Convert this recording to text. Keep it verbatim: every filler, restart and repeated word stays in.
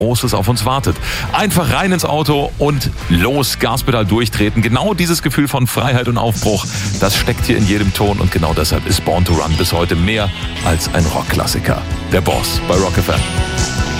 Großes auf uns wartet. Einfach rein ins Auto und los, Gaspedal durchtreten. Genau dieses Gefühl von Freiheit und Aufbruch, das steckt hier in jedem Ton und genau deshalb ist Born to Run bis heute mehr als ein Rockklassiker. Der Boss bei Rock F M.